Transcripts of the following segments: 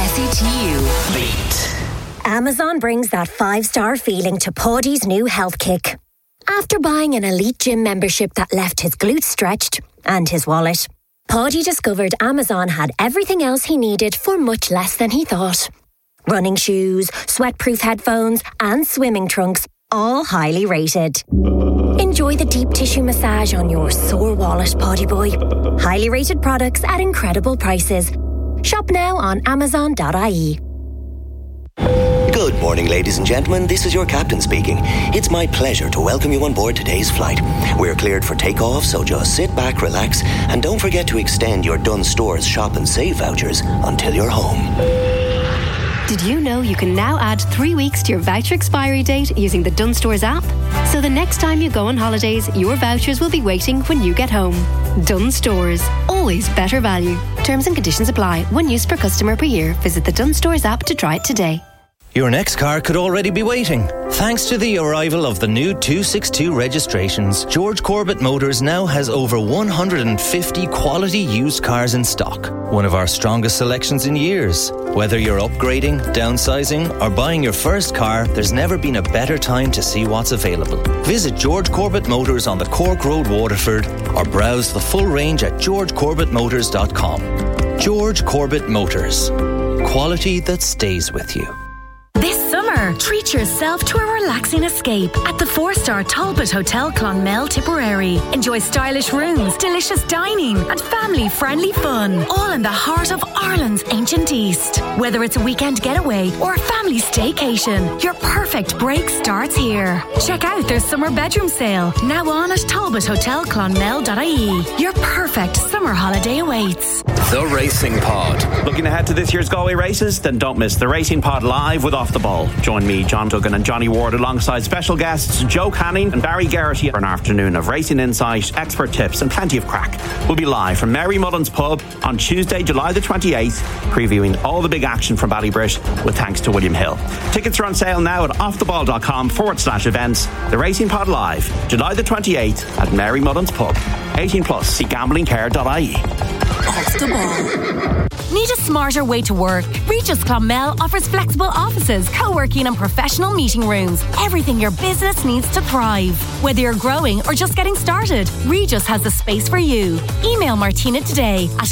message you. Beat. Amazon brings that 5-star feeling to Paddy's new health kick. After buying an elite gym membership that left his glutes stretched and his wallet, Paddy discovered Amazon had everything else he needed for much less than he thought. Running shoes, sweatproof headphones and swimming trunks, all highly rated. Enjoy the deep tissue massage on your sore wallet, Paddy boy. Highly rated products at incredible prices. Shop now on Amazon.ie. Good morning, ladies and gentlemen. This is your captain speaking. It's my pleasure to welcome you on board today's flight. We're cleared for takeoff, so just sit back, relax, and don't forget to extend your Dunnes Stores Shop and Save vouchers until you're home. Did you know you can now add 3 weeks to your voucher expiry date using the Dunnes Stores app? So the next time you go on holidays, your vouchers will be waiting when you get home. Dunnes Stores. Always better value. Terms and conditions apply. 1 use per customer per year. Visit the Dunnes Stores app to try it today. Your next car could already be waiting. Thanks to the arrival of the new 262 registrations, George Corbett Motors now has over 150 quality used cars in stock. One of our strongest selections in years. Whether you're upgrading, downsizing, or buying your first car, there's never been a better time to see what's available. Visit George Corbett Motors on the Cork Road, Waterford, or browse the full range at georgecorbettmotors.com. George Corbett Motors. Quality that stays with you. This summer, treat yourself to a relaxing escape at the 4-star Talbot Hotel Clonmel, Tipperary. Enjoy stylish rooms, delicious dining and family-friendly fun, all in the heart of Ireland's ancient East. Whether it's a weekend getaway or a family staycation, your perfect break starts here. Check out their summer bedroom sale, now on at talbothotelclonmel.ie. Your perfect summer holiday awaits. The Racing Pod. Looking ahead to this year's Galway races? Then don't miss The Racing Pod live with Off the Ball. Join me, John Duggan and Johnny Ward alongside special guests Joe Canning and Barry Garrity for an afternoon of racing insight, expert tips and plenty of crack. We'll be live from Mary Mullen's Pub on Tuesday, July the 28th, previewing all the big action from Ballybrit with thanks to William Hill. Tickets are on sale now at offtheball.com/events. The Racing Pod live, July the 28th at Mary Mullen's Pub. 18 plus, see gamblingcare.ie. Off the ball. Need a smarter way to work? Regis Clonmel offers flexible offices, co-working and professional meeting rooms. Everything your business needs to thrive. Whether you're growing or just getting started, Regis has the space for you. Email Martina today at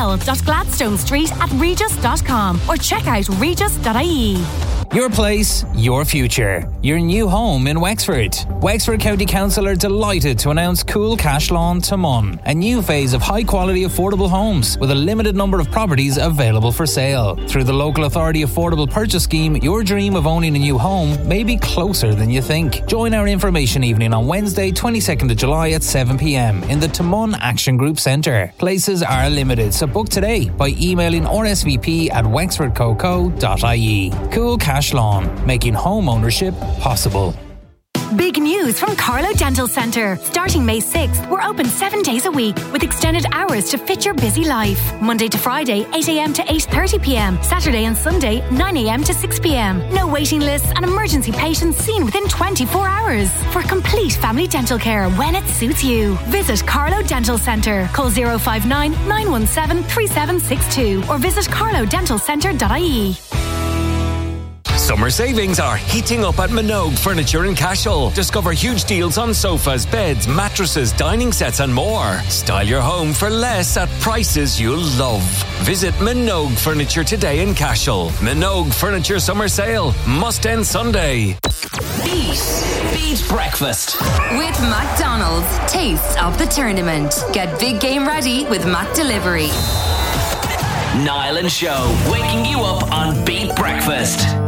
clonmel.gladstonestreet@regis.com or check out regis.ie. Your place, your future. Your new home in Wexford. Wexford County Council are delighted to announce Cool Cash Lawn Timon, a new phase of high-quality affordable homes with a limited number of properties available for sale. Through the Local Authority Affordable Purchase Scheme, your dream of owning a new home may be closer than you think. Join our information evening on Wednesday, 22nd of July at 7 p.m. in the Timon Action Group Centre. Places are limited, so book today by emailing rsvp@wexfordcoco.ie. Cool Cash Lawn, making home ownership possible. Big news from Carlo Dental Centre. Starting May 6th, we're open 7 days a week with extended hours to fit your busy life. Monday to Friday, 8 a.m. to 8:30 p.m. Saturday and Sunday, 9 a.m. to 6 p.m. No waiting lists and emergency patients seen within 24 hours. For complete family dental care when it suits you. Visit Carlo Dental Centre. Call 059 917 3762 or visit carlodentalcentre.ie. Summer savings are heating up at Minogue Furniture in Cashel. Discover huge deals on sofas, beds, mattresses, dining sets and more. Style your home for less at prices you'll love. Visit Minogue Furniture today in Cashel. Minogue Furniture Summer Sale. Must end Sunday. Beat Breakfast with McDonald's. Taste of the tournament. Get big game ready with Mac Delivery. Niall and Show, waking you up on Beat Breakfast.